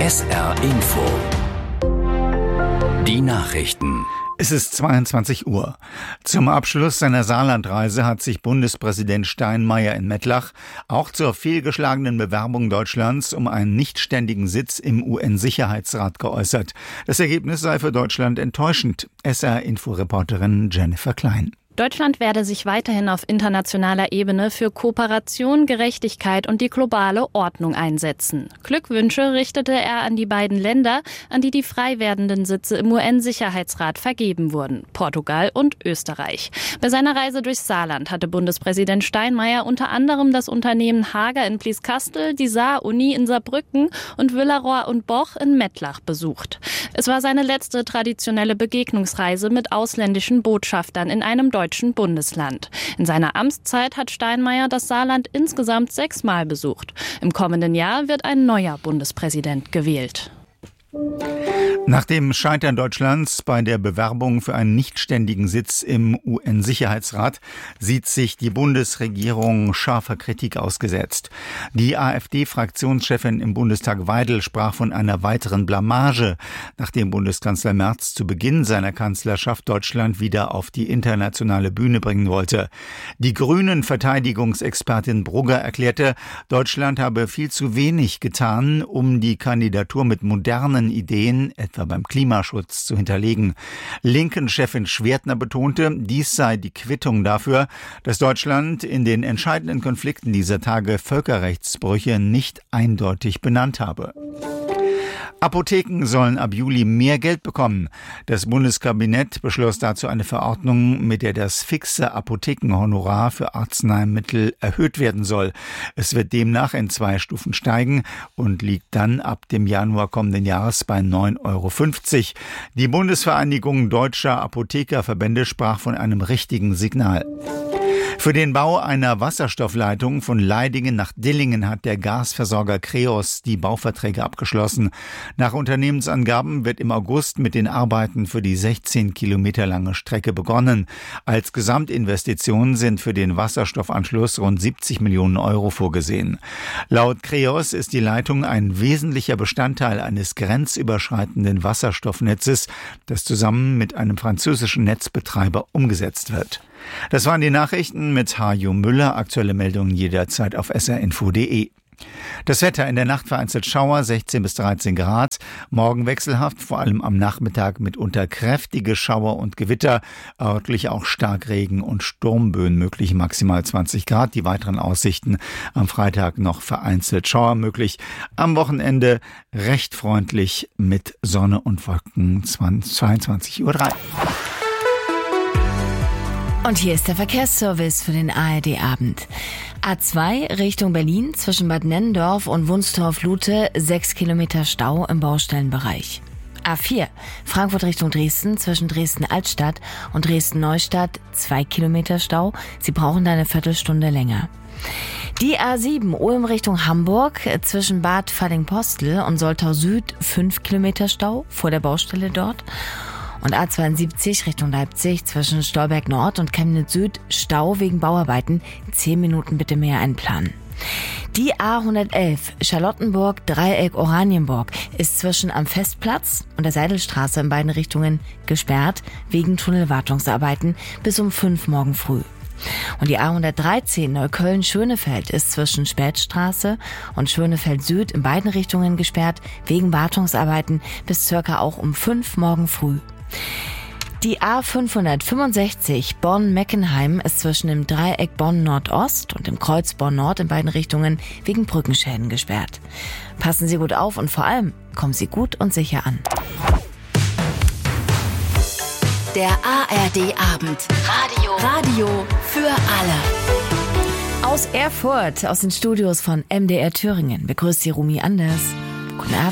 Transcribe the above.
SR Info. Die Nachrichten. Es ist 22 Uhr. Zum Abschluss seiner Saarlandreise hat sich Bundespräsident Steinmeier in Mettlach auch zur fehlgeschlagenen Bewerbung Deutschlands um einen nichtständigen Sitz im UN-Sicherheitsrat geäußert. Das Ergebnis sei für Deutschland enttäuschend. SR-Info-Reporterin Jennifer Klein. Deutschland werde sich weiterhin auf internationaler Ebene für Kooperation, Gerechtigkeit und die globale Ordnung einsetzen. Glückwünsche richtete er an die beiden Länder, an die die frei werdenden Sitze im UN-Sicherheitsrat vergeben wurden, Portugal und Österreich. Bei seiner Reise durchs Saarland hatte Bundespräsident Steinmeier unter anderem das Unternehmen Hager in Blieskastel, die Saar-Uni in Saarbrücken und Willeroy und Boch in Mettlach besucht. Es war seine letzte traditionelle Begegnungsreise mit ausländischen Botschaftern in einem deutschen Bundesland. In seiner Amtszeit hat Steinmeier das Saarland insgesamt 6 Mal besucht. Im kommenden Jahr wird ein neuer Bundespräsident gewählt. Nach dem Scheitern Deutschlands bei der Bewerbung für einen nichtständigen Sitz im UN-Sicherheitsrat sieht sich die Bundesregierung scharfer Kritik ausgesetzt. Die AfD-Fraktionschefin im Bundestag Weidel sprach von einer weiteren Blamage, nachdem Bundeskanzler Merz zu Beginn seiner Kanzlerschaft Deutschland wieder auf die internationale Bühne bringen wollte. Die Grünen-Verteidigungsexpertin Brugger erklärte, Deutschland habe viel zu wenig getan, um die Kandidatur mit modernen Ideen, etwa beim Klimaschutz, zu hinterlegen. Linken-Chefin Schwertner betonte, dies sei die Quittung dafür, dass Deutschland in den entscheidenden Konflikten dieser Tage Völkerrechtsbrüche nicht eindeutig benannt habe. Apotheken sollen ab Juli mehr Geld bekommen. Das Bundeskabinett beschloss dazu eine Verordnung, mit der das fixe Apothekenhonorar für Arzneimittel erhöht werden soll. Es wird demnach in 2 Stufen steigen und liegt dann ab dem Januar kommenden Jahres bei 9,50 €. Die Bundesvereinigung Deutscher Apothekerverbände sprach von einem richtigen Signal. Für den Bau einer Wasserstoffleitung von Leidingen nach Dillingen hat der Gasversorger Kreos die Bauverträge abgeschlossen. Nach Unternehmensangaben wird im August mit den Arbeiten für die 16 Kilometer lange Strecke begonnen. Als Gesamtinvestition sind für den Wasserstoffanschluss rund 70 Millionen € vorgesehen. Laut Kreos ist die Leitung ein wesentlicher Bestandteil eines grenzüberschreitenden Wasserstoffnetzes, das zusammen mit einem französischen Netzbetreiber umgesetzt wird. Das waren die Nachrichten mit Hajo Müller. Aktuelle Meldungen jederzeit auf srinfo.de. Das Wetter: in der Nacht vereinzelt Schauer, 16 bis 13 Grad. Morgen wechselhaft, vor allem am Nachmittag mitunter kräftige Schauer und Gewitter. Örtlich auch Starkregen und Sturmböen möglich, maximal 20 Grad. Die weiteren Aussichten: am Freitag noch vereinzelt Schauer möglich. Am Wochenende recht freundlich mit Sonne und Wolken, 22:03 Uhr. Und hier ist der Verkehrsservice für den ARD-Abend. A2 Richtung Berlin zwischen Bad Nennendorf und Wunstorf-Lute 6 Kilometer Stau im Baustellenbereich. A4 Frankfurt Richtung Dresden zwischen Dresden-Altstadt und Dresden-Neustadt 2 Kilometer Stau. Sie brauchen da eine Viertelstunde länger. Die A7 Ulm Richtung Hamburg zwischen Bad Falling-Postel und Soltau Süd 5 Kilometer Stau vor der Baustelle dort. Und A72 Richtung Leipzig zwischen Stolberg Nord und Chemnitz Süd Stau wegen Bauarbeiten. 10 Minuten bitte mehr einplanen. Die A111 Charlottenburg Dreieck Oranienburg ist zwischen am Festplatz und der Seidelstraße in beiden Richtungen gesperrt wegen Tunnelwartungsarbeiten bis um 5 morgen früh. Und die A113 Neukölln-Schönefeld ist zwischen Spätstraße und Schönefeld Süd in beiden Richtungen gesperrt wegen Wartungsarbeiten bis circa auch um 5 morgen früh. Die A565 Bonn-Meckenheim ist zwischen dem Dreieck Bonn-Nordost und dem Kreuz Bonn-Nord in beiden Richtungen wegen Brückenschäden gesperrt. Passen Sie gut auf und vor allem kommen Sie gut und sicher an. Der ARD-Abend. Radio für alle. Aus Erfurt, aus den Studios von MDR Thüringen, begrüßt Sie Rumi Anders. Guten Abend.